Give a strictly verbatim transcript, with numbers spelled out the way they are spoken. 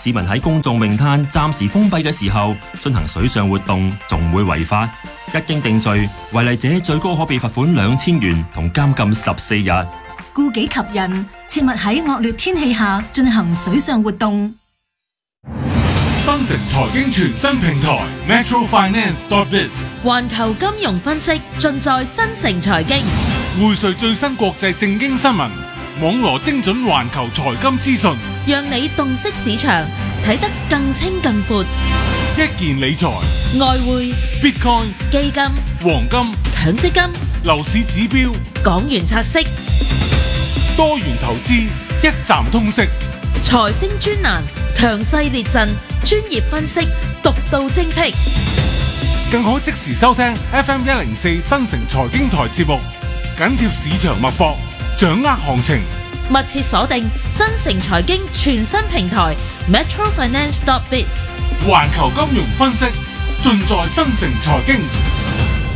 市民喺公眾泳灘暫時封閉嘅時候進行水上活動，仲會違法。一經定罪，違例者最高可被罰款兩千元同監禁十四日。 顧己及人，切勿喺惡劣天氣下進行水上活動。 新城財經全新平台 Metro Finance dot biz， 環球金融分析盡在新城財經， 匯萃最新國際政經新聞，網羅精準環球財金資訊， 讓你洞悉市場，睇得更清更闊。 一件理財、 外匯、 Bitcoin、 基金、 黃金、 強積金、 樓市指標、 港元拆息、 多元投資，一站通識。 財星專欄，強勢列陣，專業分析，獨到精闢。 更可即時收聽 F M 一零四新城財經台節目，緊貼市場脈搏，掌握行情。 密切鎖定新城財經全新平台 Metro Finance dot biz， 環球金融分析盡在新城財經。